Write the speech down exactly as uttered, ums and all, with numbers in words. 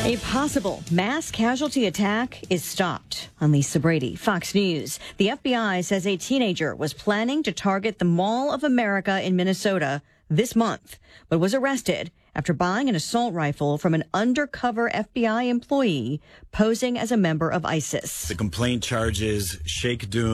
A possible mass casualty attack is stopped. I'm Lisa Brady, Fox News. The F B I says a teenager was planning to target the Mall of America in Minnesota this month, but was arrested after buying an assault rifle from an undercover F B I employee posing as a member of ISIS. The complaint charges Sheikh Doom